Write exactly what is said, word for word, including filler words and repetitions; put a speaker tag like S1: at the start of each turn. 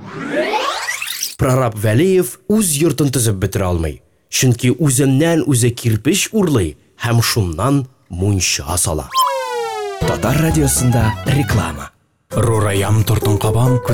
S1: Прораб Вәлиев үз йортын төзеп бетерә алмый. Чөнки үзеннән үзе кирпич урлый һәм шуннан мунча сала. Татар радиосында реклама.
S2: Рораям тортын кабам